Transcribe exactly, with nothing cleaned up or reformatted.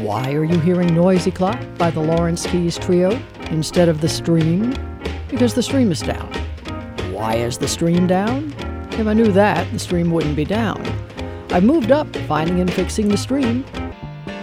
Why are you hearing Noisy Clock by the Lawrence Keys Trio instead of The Stream? Because the stream is down. Why is the stream down? If I knew that, the stream wouldn't be down. I moved up, finding and fixing the stream,